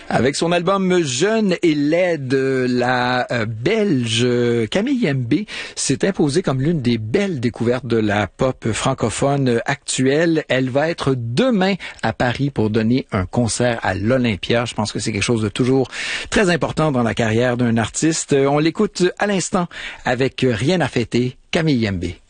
Avec son album Jeune et laide, la Belge Camille MB s'est imposée comme l'une des belles découvertes de la pop francophone actuelle. Elle va être demain à Paris pour donner un concert à l'Olympia. Je pense que c'est quelque chose de toujours très important dans la carrière d'un artiste. On l'écoute à l'instant avec Rien à fêter, Camille MB.